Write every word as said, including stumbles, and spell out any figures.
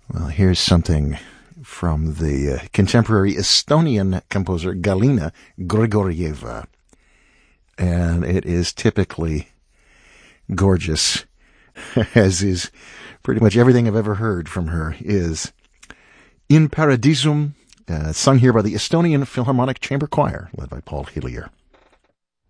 Well, here's something from the uh, contemporary Estonian composer Galina Grigorieva. And it is typically gorgeous, as is pretty much everything I've ever heard from her is In Paradisum, uh, sung here by the Estonian Philharmonic Chamber Choir, led by Paul Hillier.